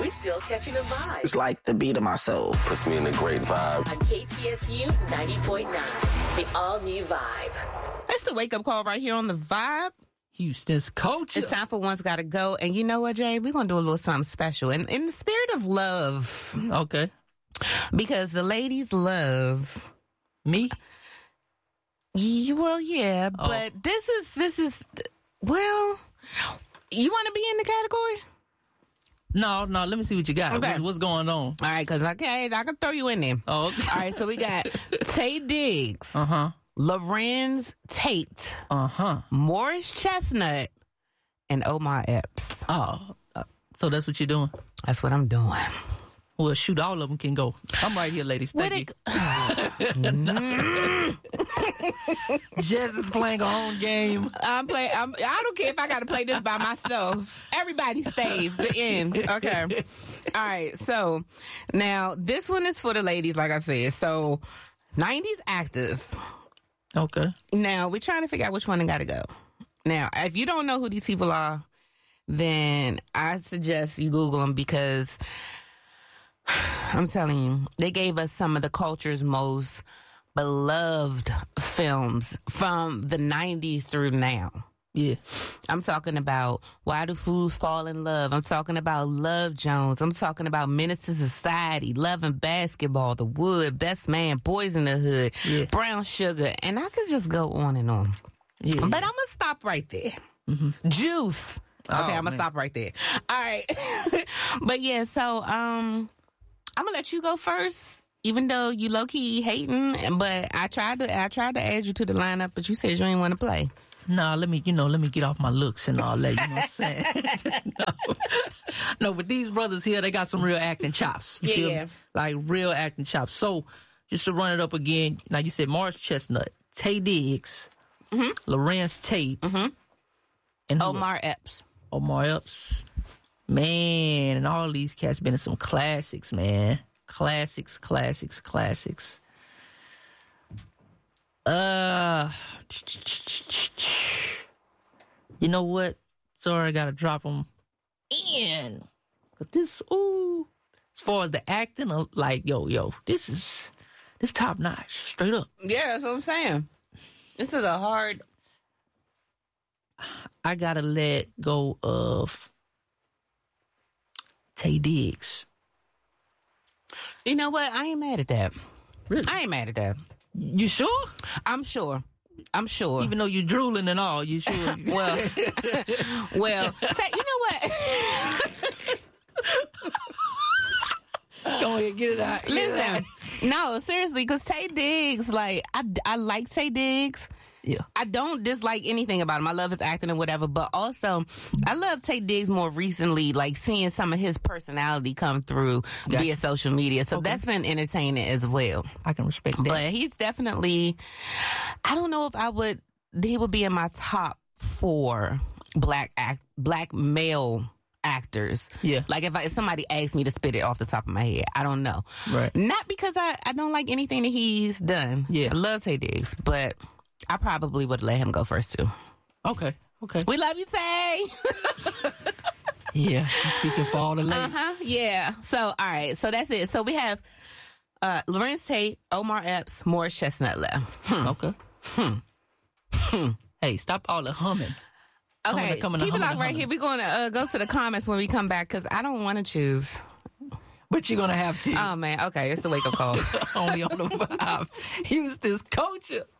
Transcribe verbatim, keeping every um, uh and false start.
we still catching a vibe. It's like the beat of my soul. Puts me in a great vibe. On K T S U ninety point nine, the all-new vibe. That's the wake-up call right here on the vibe. Houston's culture. It's time for One's Gotta Go. And you know what, Jay? We're going to do a little something special. And in the spirit of love. Okay. Because the ladies love... Me? Yeah, well, yeah. Oh. But this is, this is... Well, you want to be in the category? No, no, let me see what you got. Okay. What's, what's going on? All right, because, okay, I can throw you in there. Oh, okay. All right, so we got Taye Diggs. Uh-huh. Lorenz Tate. Uh-huh. Morris Chestnut. And Omar Epps. Oh, uh, so that's what you're doing? That's what I'm doing. Well, shoot, all of them can go. I'm right here, ladies. Thank you. Jess is playing her own game. I'm playing. I'm, I don't care if I got to play this by myself. Everybody stays. The end. Okay. All right. So now this one is for the ladies, like I said. So nineties actors. Okay. Now we're trying to figure out which one got to go. Now, if you don't know who these people are, then I suggest you Google them because I'm telling you, they gave us some of the culture's most beloved films from the nineties through now. Yeah. I'm talking about Why Do Fools Fall in Love? I'm talking about Love Jones. I'm talking about Menace to Society, Love and Basketball, The Wood, Best Man, Boys in the Hood, Yeah. Brown Sugar, and I could just go on and on. Yeah. But I'm going to stop right there. Mm-hmm. Juice. Okay, Oh, I'm going to man. stop right there. All right. But yeah, so um, I'm going to let you go first. Even though you low key hating, but I tried to I tried to add you to the lineup, but you said you didn't want to play. Nah, let me, you know, let me get off my looks and all that, you know what I'm saying? no. no, but these brothers here, they got some real acting chops. You feel Yeah. me? Like real acting chops. So, just to run it up again, now you said Morris Chestnut, Taye Diggs, mm-hmm. Lorenz Tate, Mm-hmm. and who Omar Epps. Omar Epps. Man, and all these cats been in some classics, man. Classics, classics, classics. Uh, you know what? Sorry, I gotta drop them in. But this, ooh, as far as the acting, uh, like, yo, yo, this is, this top notch, straight up. Yeah, that's what I'm saying. This is a hard... I gotta let go of Taye Diggs. You know what? I ain't mad at that. Really? I ain't mad at that. You sure? I'm sure. I'm sure. Even though you drooling and all, you sure? well, well, say- you know what? Go ahead, get it out. Get it out. Listen, no, seriously, because Taye Diggs, like, I, I like Taye Diggs. Yeah. I don't dislike anything about him. I love his acting and whatever, but also I love Taye Diggs more recently, like seeing some of his personality come through Gotcha. via social media. So Okay. that's been entertaining as well. I can respect that. But he's definitely, I don't know if I would, he would be in my top four black act, black male actors. Yeah. Like if, I, if somebody asked me to spit it off the top of my head, I don't know. Right. Not because I, I don't like anything that he's done. Yeah. I love Taye Diggs, but I probably would let him go first too. Okay. Okay. We love you, Tay. Yeah. She's speaking for all the ladies. Uh-huh. Yeah. So, all right. So that's it. So we have uh, Lorenz Tate, Omar Epps, Morris Chestnut left. Hmm. Okay. Hmm. Hey, stop all the humming. Okay. Coming to- Keep it coming to locked right humming. here. We're going to uh, go to the comments when we come back because I don't want to choose. But you're going to have to. Oh, man. Okay. It's the wake-up call. Only on the vibe. Houston's culture.